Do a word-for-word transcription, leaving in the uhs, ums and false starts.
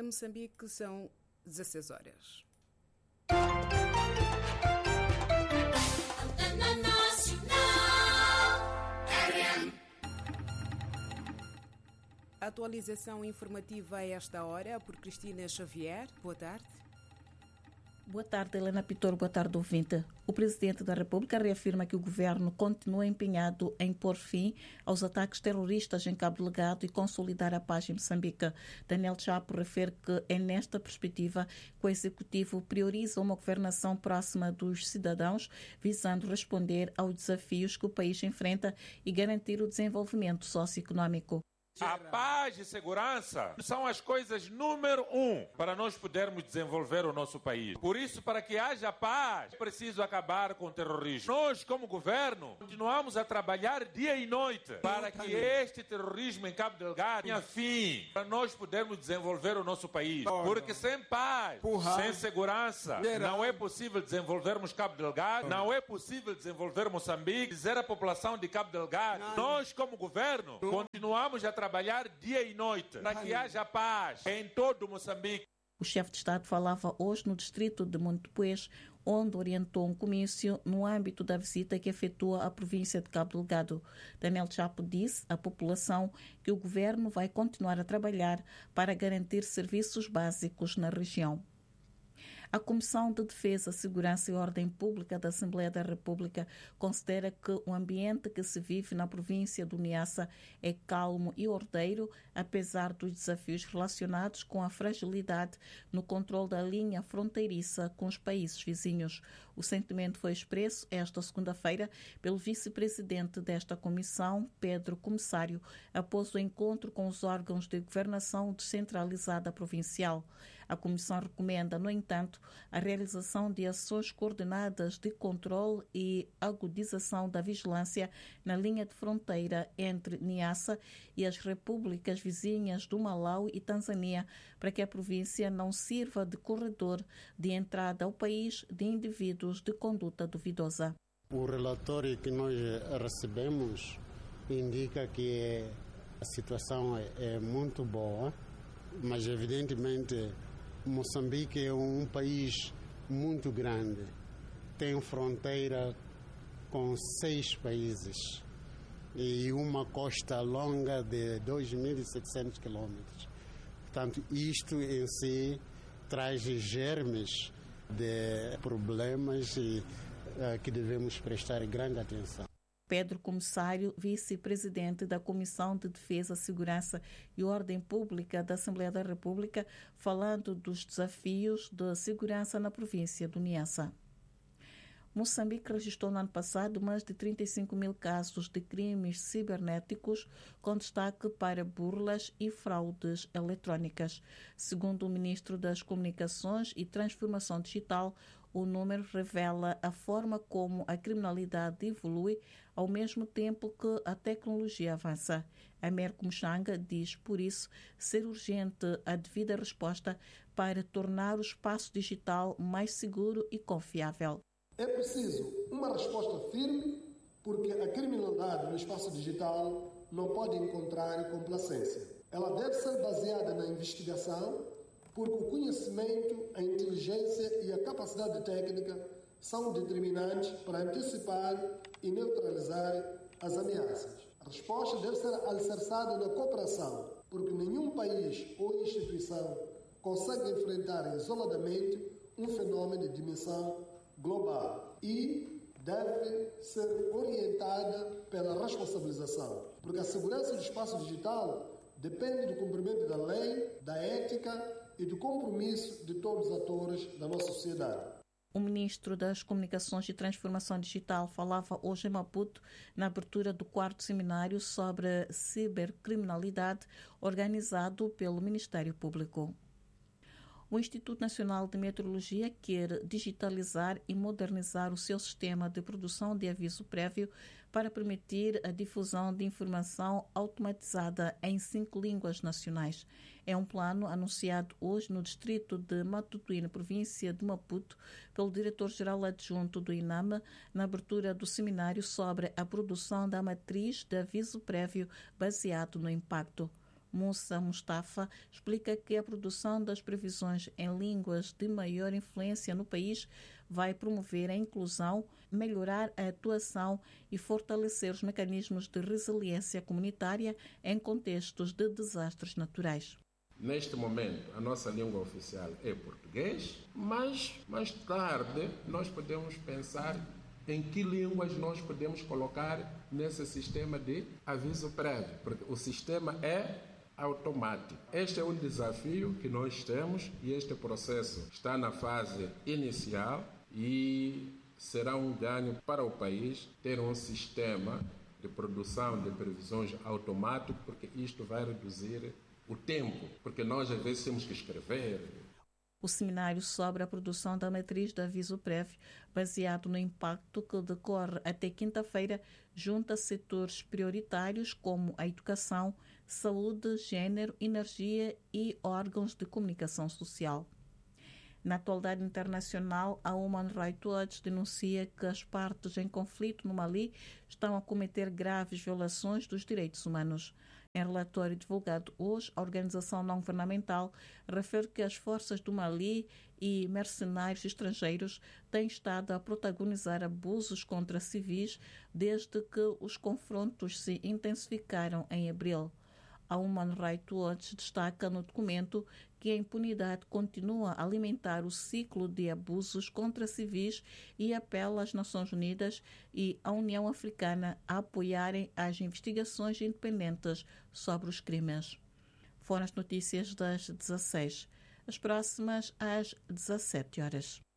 Em Moçambique são dezasseis horas. A atualização informativa a esta hora por Cristina Xavier. Boa tarde. Boa tarde, Helena Pitor. Boa tarde, ouvinte. O Presidente da República reafirma que o Governo continua empenhado em pôr fim aos ataques terroristas em Cabo Delgado e consolidar a paz em Moçambique. Daniel Chapo refere que é nesta perspectiva que o Executivo prioriza uma governação próxima dos cidadãos, visando responder aos desafios que o país enfrenta e garantir o desenvolvimento socioeconômico. A paz e segurança são as coisas número um para nós podermos desenvolver o nosso país. Por isso, para que haja paz, é preciso acabar com o terrorismo. Nós, como governo, continuamos a trabalhar dia e noite para que este terrorismo em Cabo Delgado tenha fim, para nós podermos desenvolver o nosso país. Porque sem paz, sem segurança, não é possível desenvolvermos Cabo Delgado, não é possível desenvolver Moçambique, dizer à população de Cabo Delgado. Nós, como governo, continuamos a trabalhar dia e noite para que haja paz em todo Moçambique. O chefe de Estado falava hoje no distrito de Montepuez, onde orientou um comício no âmbito da visita que efetua à província de Cabo Delgado. Daniel Chapo disse à população que o governo vai continuar a trabalhar para garantir serviços básicos na região. A Comissão de Defesa, Segurança e Ordem Pública da Assembleia da República considera que o ambiente que se vive na província do Niassa é calmo e ordeiro, apesar dos desafios relacionados com a fragilidade no controle da linha fronteiriça com os países vizinhos. O sentimento foi expresso esta segunda-feira pelo vice-presidente desta comissão, Pedro Comissário, após o encontro com os órgãos de governação descentralizada provincial. A comissão recomenda, no entanto, a realização de ações coordenadas de controle e agudização da vigilância na linha de fronteira entre Niassa e as repúblicas vizinhas do Malau e Tanzânia, para que a província não sirva de corredor de entrada ao país de indivíduos de conduta duvidosa. O relatório que nós recebemos indica que a situação é muito boa, mas evidentemente Moçambique é um país muito grande, tem fronteira com seis países e uma costa longa de dois mil e setecentos quilômetros. Portanto, isto em si traz germes de problemas e, uh, que devemos prestar grande atenção. Pedro Comissário, vice-presidente da Comissão de Defesa, Segurança e Ordem Pública da Assembleia da República, falando dos desafios de segurança na província do Niassa. Moçambique registrou no ano passado mais de trinta e cinco mil casos de crimes cibernéticos, com destaque para burlas e fraudes eletrónicas. Segundo o ministro das Comunicações e Transformação Digital, o número revela a forma como a criminalidade evolui ao mesmo tempo que a tecnologia avança. Américo Muxanga diz, por isso, ser urgente a devida resposta para tornar o espaço digital mais seguro e confiável. É preciso uma resposta firme, porque a criminalidade no espaço digital não pode encontrar complacência. Ela deve ser baseada na investigação, porque o conhecimento, a inteligência e a capacidade técnica são determinantes para antecipar e neutralizar as ameaças. A resposta deve ser alicerçada na cooperação, porque nenhum país ou instituição consegue enfrentar isoladamente um fenômeno de dimensão global e deve ser orientada pela responsabilização, porque a segurança do espaço digital depende do cumprimento da lei, da ética e do compromisso de todos os atores da nossa sociedade. O ministro das Comunicações e Transformação Digital falava hoje em Maputo na abertura do quarto seminário sobre cibercriminalidade organizado pelo Ministério Público. O Instituto Nacional de Meteorologia quer digitalizar e modernizar o seu sistema de produção de aviso prévio para permitir a difusão de informação automatizada em cinco línguas nacionais. É um plano anunciado hoje no distrito de Matutuíne, província de Maputo, pelo diretor-geral adjunto do INAME, na abertura do seminário sobre a produção da matriz de aviso prévio baseado no impacto. Moussa Mustafa explica que a produção das previsões em línguas de maior influência no país vai promover a inclusão, melhorar a atuação e fortalecer os mecanismos de resiliência comunitária em contextos de desastres naturais. Neste momento, a nossa língua oficial é português, mas mais tarde nós podemos pensar em que línguas nós podemos colocar nesse sistema de aviso prévio, porque o sistema é automático. Este é um desafio que nós temos e este processo está na fase inicial e será um ganho para o país ter um sistema de produção de previsões automático, porque isto vai reduzir o tempo, porque nós às vezes temos que escrever. O seminário sobre a produção da matriz de aviso prévio, baseado no impacto que decorre até quinta-feira, junta setores prioritários como a educação, saúde, género, energia e órgãos de comunicação social. Na atualidade internacional, a Human Rights Watch denuncia que as partes em conflito no Mali estão a cometer graves violações dos direitos humanos. Em relatório divulgado hoje, a organização não-governamental refere que as forças do Mali e mercenários estrangeiros têm estado a protagonizar abusos contra civis desde que os confrontos se intensificaram em abril. A Human Rights Watch destaca no documento que a impunidade continua a alimentar o ciclo de abusos contra civis e apela às Nações Unidas e à União Africana a apoiarem as investigações independentes sobre os crimes. Foram as notícias das dezasseis. As próximas às dezassete horas.